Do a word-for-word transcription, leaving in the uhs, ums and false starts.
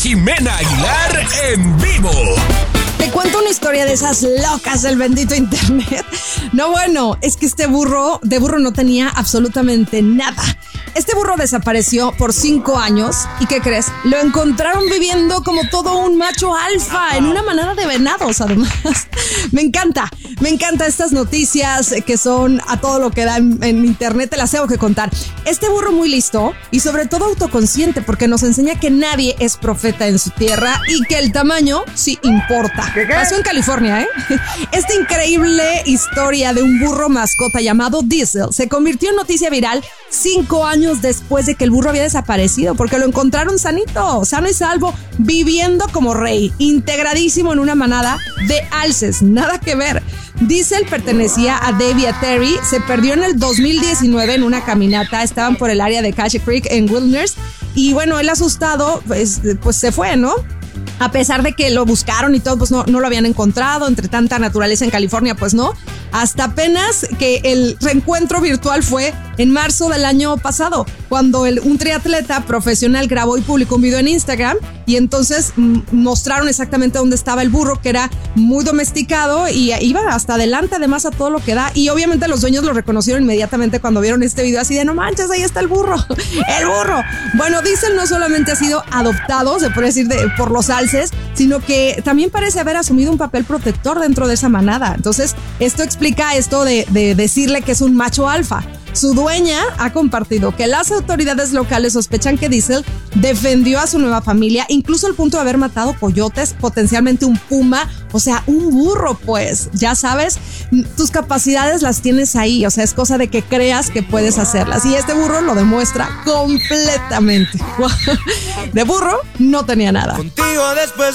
Ximena Aguilar en vivo. Te cuento una historia de esas locas del bendito internet. No, bueno, es que este burro, de burro no tenía absolutamente nada. Este burro desapareció por cinco años y ¿qué crees? Lo encontraron viviendo como todo un macho alfa en una manada de venados, además. Me encanta, me encantan estas noticias que son a todo lo que da en, en internet, te las tengo que contar. Este burro muy listo y sobre todo autoconsciente porque nos enseña que nadie es profeta en su tierra y que el tamaño sí importa. ¿Qué, qué? Pasó en California, ¿eh? Esta increíble historia de un burro mascota llamado Diesel se convirtió en noticia viral cinco años después de que el burro había desaparecido, porque lo encontraron sanito, sano y salvo, viviendo como rey, integradísimo en una manada de alces, nada que ver. Diesel pertenecía a Dave y a Terry, se perdió en el dos mil diecinueve en una caminata, estaban por el área de Cache Creek en Wilderness, y bueno, él asustado, pues, pues se fue, ¿no? A pesar de que lo buscaron y todo, pues no, no lo habían encontrado, entre tanta naturaleza en California, pues no. Hasta apenas que el reencuentro virtual fue en marzo del año pasado, cuando el, un triatleta profesional grabó y publicó un video en Instagram y entonces m- mostraron exactamente dónde estaba el burro, que era muy domesticado y iba hasta adelante además a todo lo que da. Y obviamente los dueños lo reconocieron inmediatamente cuando vieron este video así de no manches, ahí está el burro, el burro. Bueno, Diesel no solamente ha sido adoptado, se puede decir, de, por los alces, sino que también parece haber asumido un papel protector dentro de esa manada. Entonces, esto explica esto de, de decirle que es un macho alfa. Su dueña ha compartido que las autoridades locales sospechan que Diesel defendió a su nueva familia, incluso al punto de haber matado coyotes, potencialmente un puma, o sea, un burro, pues. Ya sabes, tus capacidades las tienes ahí, o sea, es cosa de que creas que puedes hacerlas. Y este burro lo demuestra completamente. De burro no tenía nada. Contigo después